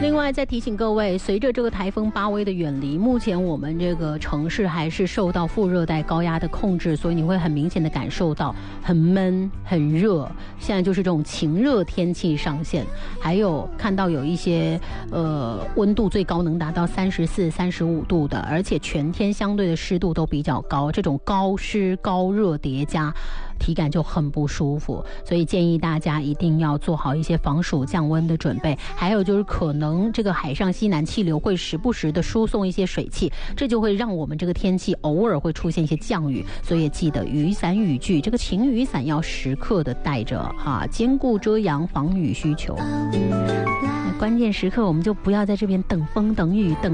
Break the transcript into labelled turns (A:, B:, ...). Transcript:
A: 另外再提醒各位，随着这个台风巴威的远离，目前我们这个城市还是受到副热带高压的控制，所以你会很明显的感受到很闷很热，现在就是这种晴热天气上现，还有看到有一些温度最高能达到34、35度的，而且全天相对的湿度都比较高，这种高湿高热叠加，体感就很不舒服，所以建议大家一定要做好一些防暑降温的准备。还有就是可能这个海上西南气流会时不时的输送一些水汽，这就会让我们这个天气偶尔会出现一些降雨，所以也记得雨伞雨具，这个晴雨伞要时刻的带着哈，兼顾遮阳防雨需求。关键时刻我们就不要在这边等风等雨等